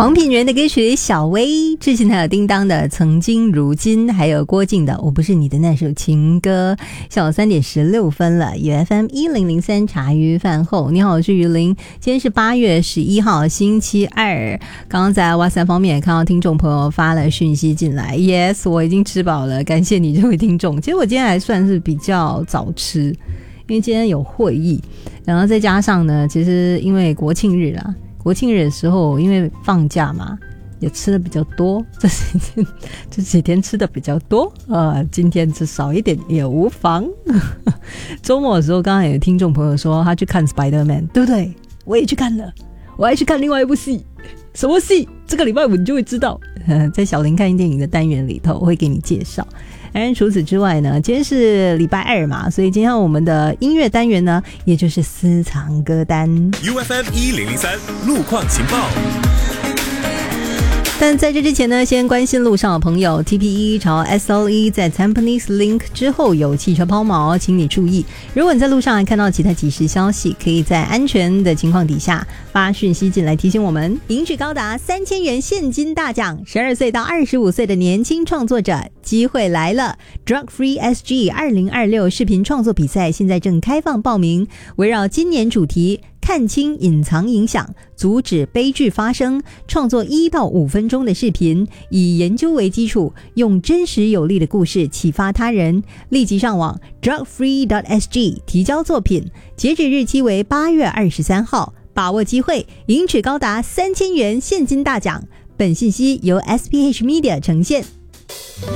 黄品源的歌曲小薇，之前还有叮当的曾经如今，还有郭靖的我不是你的那首情歌。下午3点16分了，UFM 1003茶余饭后，你好，我是于林。今天是8月11号星期二。刚刚在 WhatsApp 方面也看到听众朋友发了讯息进来， Yes 我已经吃饱了，感谢你这位听众。其实我今天还算是比较早吃，因为今天有会议，然后再加上呢，其实因为国庆日啦，国庆日的时候因为放假嘛，也吃的比较多，这几天吃的比较多，今天吃少一点也无妨。周末的时候刚刚有听众朋友说他去看 Spider-Man， 对不对？我也去看了，我还去看另外一部戏。什么戏？这个礼拜五你就会知道，在小林看电影的单元里头我会给你介绍。当然除此之外呢，今天是礼拜二嘛，所以今天我们的音乐单元呢，也就是私藏歌单 UFM 1003路况情报。 但在这之前呢，先关心路上的朋友， TP1 朝 SLE 在 Tampines Link 之后有汽车抛锚，请你注意。如果你在路上看到其他即时消息，可以在安全的情况底下发讯息进来提醒我们。赢取高达3000元现金大奖，12岁到25岁的年轻创作者，机会来了。 Drug Free SG 2026视频创作比赛现在正开放报名，围绕今年主题看清隐藏影响，阻止悲剧发生，创作1到5分钟的视频，以研究为基础，用真实有力的故事启发他人。立即上网 drugfree.sg 提交作品，截止日期为8月23号，把握机会，赢取高达3000元现金大奖。本信息由 SPH Media 呈现。